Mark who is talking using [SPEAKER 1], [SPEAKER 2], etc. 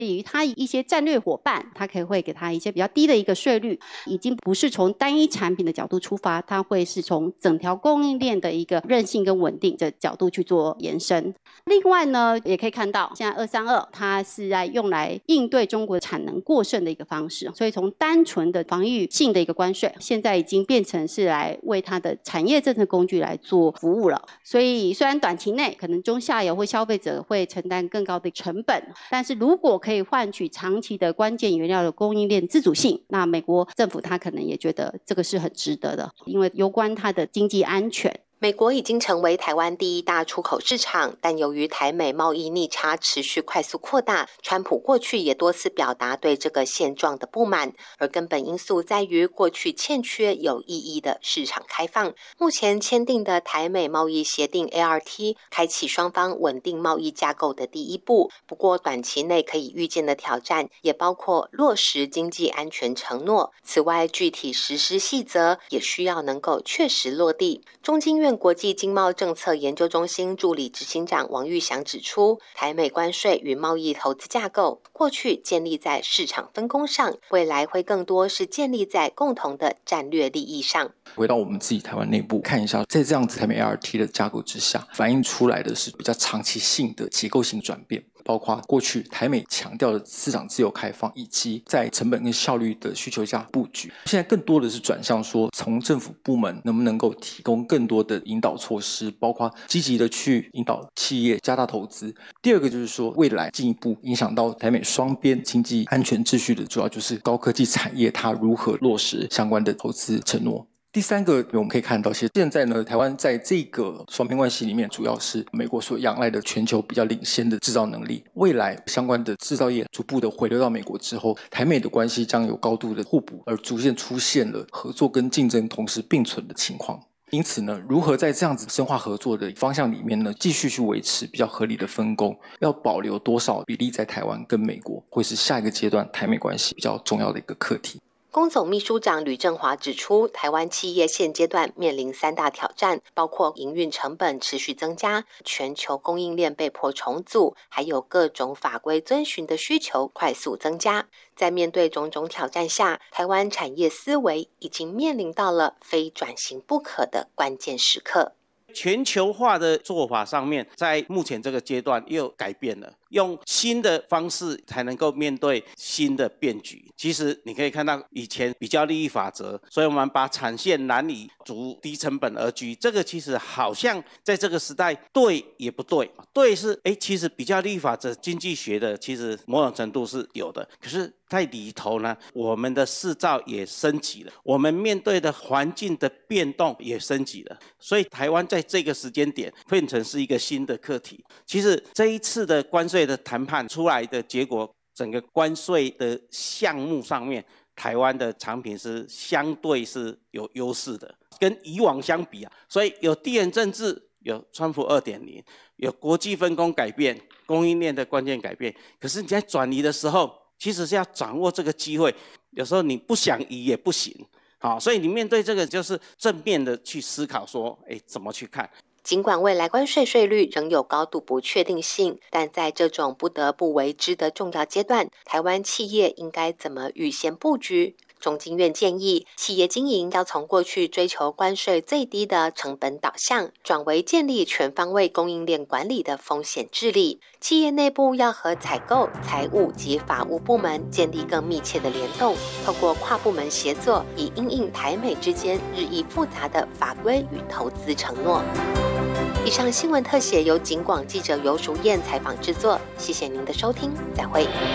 [SPEAKER 1] 于他一些战略伙伴，他可以会给他一些比较低的一个税率，已经不是从单一产品的角度出发，它会是从整条供应链的一个韧性跟稳定的角度去做延伸。另外呢，也可以看到现在232它是在用来应对中国产能过剩的一个方式，所以从单纯的防御性的一个关税，现在已经变成是来为它的产业政策工具来做服务了。所以虽然短期内可能中下游或消费者会承担更高的成本，但是如果可以换取长期的关键原料的供应链自主性，那美国政府他可能也觉得这个是很值得的，因为攸关它的经济安全。
[SPEAKER 2] 美国已经成为台湾第一大出口市场，但由于台美贸易逆差持续快速扩大，川普过去也多次表达对这个现状的不满，而根本因素在于过去欠缺有意义的市场开放。目前签订的台美贸易协定 ART 开启双方稳定贸易架构的第一步，不过短期内可以预见的挑战也包括落实经济安全承诺，此外具体实施细则也需要能够确实落地。中经院国际经贸政策研究中心助理执行长王玉祥指出，台美关税与贸易投资架构过去建立在市场分工上，未来会更多是建立在共同的战略利益上。
[SPEAKER 3] 回到我们自己台湾内部看一下，在这样子台美 ART 的架构之下，反映出来的是比较长期性的结构性转变，包括过去台美强调的市场自由开放，以及在成本跟效率的需求下布局。现在更多的是转向说，从政府部门能不能够提供更多的引导措施，包括积极的去引导企业加大投资。第二个就是说，未来进一步影响到台美双边经济安全秩序的，主要就是高科技产业它如何落实相关的投资承诺。第三个我们可以看到，其实现在呢，台湾在这个双边关系里面，主要是美国所仰赖的全球比较领先的制造能力。未来相关的制造业逐步的回流到美国之后，台美的关系将有高度的互补，而逐渐出现了合作跟竞争同时并存的情况。因此呢，如何在这样子深化合作的方向里面呢，继续去维持比较合理的分工，要保留多少比例在台湾跟美国，会是下一个阶段台美关系比较重要的一个课题。
[SPEAKER 2] 工总秘书长吕正华指出，台湾企业现阶段面临3大挑战，包括营运成本持续增加、全球供应链被迫重组，还有各种法规遵循的需求快速增加。在面对种种挑战下，台湾产业思维已经面临到了非转型不可的关键时刻。
[SPEAKER 4] 全球化的做法上面，在目前这个阶段又改变了，用新的方式才能够面对新的变局。其实你可以看到以前比较利益法则，所以我们把产线南移，逐低成本而居，这个其实好像在这个时代对也不对。对是其实比较利益法则经济学的其实某种程度是有的，可是在里头呢，我们的市造也升级了，我们面对的环境的变动也升级了，所以台湾在这个时间点变成是一个新的课题。其实这一次的关税的谈判出来的结果，整个关税的项目上面，台湾的产品是相对是有优势的，跟以往相比啊，所以有地缘政治，有川普 2.0， 有国际分工改变，供应链的关键改变，可是你在转移的时候，其实是要掌握这个机会，有时候你不想移也不行。好，所以你面对这个就是正面的去思考说，怎么去看。
[SPEAKER 2] 尽管未来关税税率仍有高度不确定性，但在这种不得不为之的重要阶段，台湾企业应该怎么预先布局？中经院建议，企业经营要从过去追求关税最低的成本导向，转为建立全方位供应链管理的风险治理。企业内部要和采购、财务及法务部门建立更密切的联动，透过跨部门协作，以因应台美之间日益复杂的法规与投资承诺。以上新闻特写由警广记者游淑燕采访制作，谢谢您的收听，再会。